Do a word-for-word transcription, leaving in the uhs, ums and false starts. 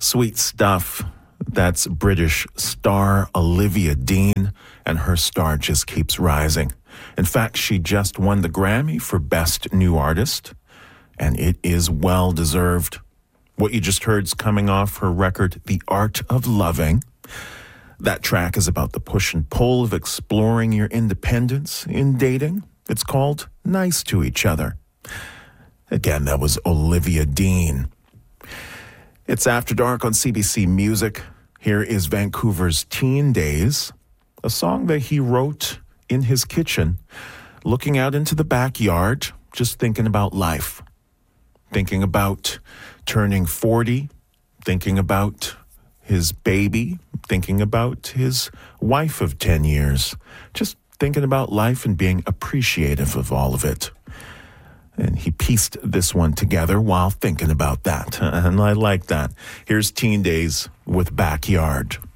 Sweet stuff. That's British star Olivia Dean, and her star just keeps rising. In fact, she just won the Grammy for Best New Artist, and it is well deserved. What you just heard is coming off her record, The Art of Loving. That track is about the push and pull of exploring your independence in dating. It's called Nice to Each Other. Again, that was Olivia Dean. It's After Dark on C B C Music. Here is Vancouver's Teen Days, a song that he wrote in his kitchen, looking out into the backyard, just thinking about life, thinking about turning forty, thinking about his baby, thinking about his wife of ten years, just thinking about life and being appreciative of all of it. And he pieced this one together while thinking about that. And I like that. Here's Teen Days with Backyard.